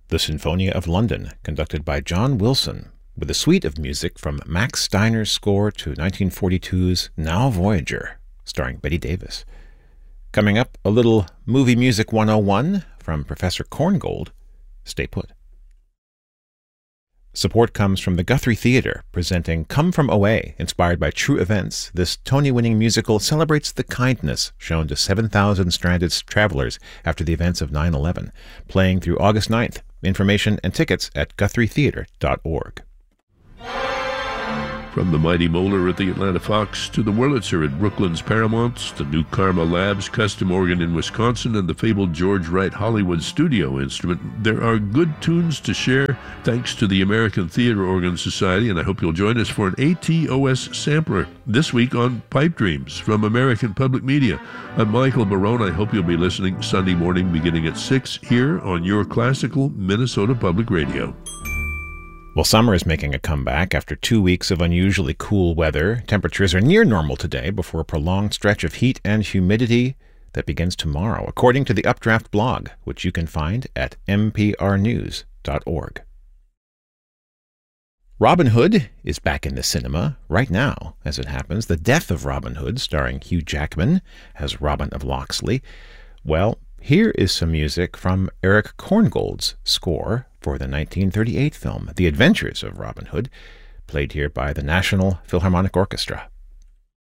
The Sinfonia of London, conducted by John Wilson, with a suite of music from Max Steiner's score to 1942's Now Voyager, starring Bette Davis. Coming up, a little Movie Music 101 from Professor Korngold. Stay put. Support comes from the Guthrie Theatre, presenting Come From Away, inspired by true events. This Tony-winning musical celebrates the kindness shown to 7,000 stranded travelers after the events of 9/11, playing through August 9th. Information and tickets at guthrietheatre.org. From the mighty Moeller at the Atlanta Fox to the Wurlitzer at Brooklyn's Paramount, the new Karma Labs custom organ in Wisconsin, and the fabled George Wright Hollywood studio instrument, there are good tunes to share thanks to the American Theater Organ Society, and I hope you'll join us for an ATOS sampler this week on Pipe Dreams from American Public Media. I'm Michael Barone. I hope you'll be listening Sunday morning beginning at 6 here on your classical Minnesota Public Radio. Well, summer is making a comeback after 2 weeks of unusually cool weather. Temperatures are near normal today before a prolonged stretch of heat and humidity that begins tomorrow, according to the Updraft blog, which you can find at mprnews.org. Robin Hood is back in the cinema right now, as it happens. The Death of Robin Hood, starring Hugh Jackman as Robin of Locksley. Well, here is some music from Erich Korngold's score for the 1938 film, The Adventures of Robin Hood, played here by the National Philharmonic Orchestra.